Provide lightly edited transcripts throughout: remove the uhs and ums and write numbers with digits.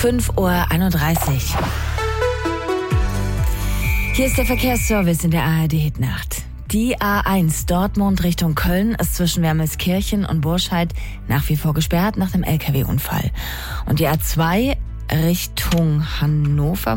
5:31 Uhr. Hier ist der Verkehrsservice in der ARD-Hitnacht. Die A1 Dortmund Richtung Köln ist zwischen Wermelskirchen und Burscheid nach wie vor gesperrt nach einem LKW-Unfall. Und die A2 Richtung Hannover,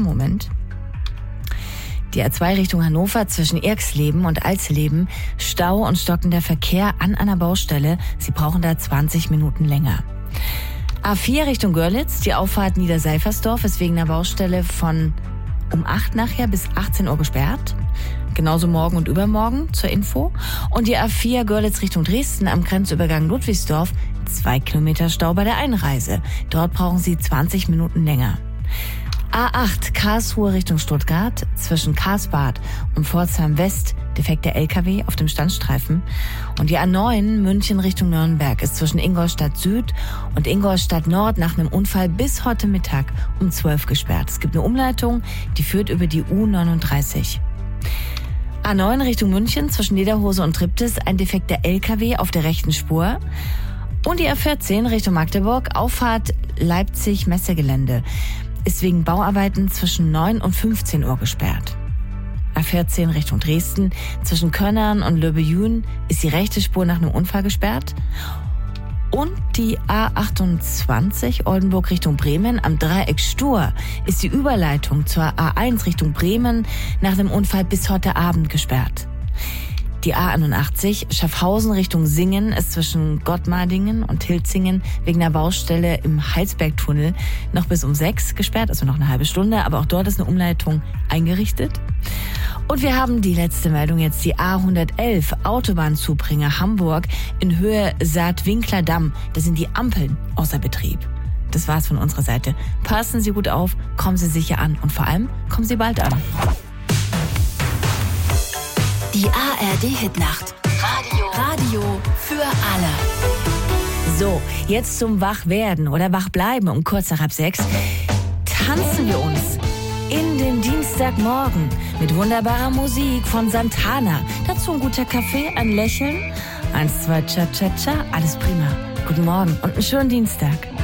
Die A2 Richtung Hannover zwischen Irxleben und Alsleben, Stau und stockender Verkehr an einer Baustelle. Sie brauchen da 20 Minuten länger. A4 Richtung Görlitz, die Auffahrt Niederseifersdorf ist wegen der Baustelle von um 8 nachher bis 18 Uhr gesperrt. Genauso morgen und übermorgen zur Info. Und die A4 Görlitz Richtung Dresden am Grenzübergang Ludwigsdorf, 2 Kilometer Stau bei der Einreise. Dort brauchen Sie 20 Minuten länger. A8 Karlsruhe Richtung Stuttgart zwischen Karlsbad und Pforzheim West, defekter LKW auf dem Standstreifen. Und die A9 München Richtung Nürnberg ist zwischen Ingolstadt Süd und Ingolstadt Nord nach einem Unfall bis heute Mittag um 12 gesperrt. Es gibt eine Umleitung, die führt über die U39. A9 Richtung München zwischen Lederhose und Triptis, ein defekter LKW auf der rechten Spur. Und die A14 Richtung Magdeburg, Auffahrt Leipzig-Messegelände, ist wegen Bauarbeiten zwischen 9 und 15 Uhr gesperrt. A14 Richtung Dresden, zwischen Könnern und Löbejün ist die rechte Spur nach einem Unfall gesperrt. Und die A28 Oldenburg Richtung Bremen am Dreieck Stur ist die Überleitung zur A1 Richtung Bremen nach einem Unfall bis heute Abend gesperrt. Die A81 Schaffhausen Richtung Singen ist zwischen Gottmardingen und Hilzingen wegen einer Baustelle im Heilsbergtunnel noch bis um 6 gesperrt, also noch eine halbe Stunde, aber auch dort ist eine Umleitung eingerichtet. Und wir haben die letzte Meldung jetzt, die A111 Autobahnzubringer Hamburg in Höhe Saatwinkler Damm. Da sind die Ampeln außer Betrieb. Das war's von unserer Seite. Passen Sie gut auf, kommen Sie sicher an und vor allem kommen Sie bald an. Die ARD-Hitnacht. Radio für alle. So, jetzt zum Wachwerden oder Wachbleiben um kurz nach 5:30. Tanzen wir uns in den Dienstagmorgen mit wunderbarer Musik von Santana. Dazu ein guter Kaffee, ein Lächeln, 1, 2, Cha-Cha-Cha, alles prima. Guten Morgen und einen schönen Dienstag.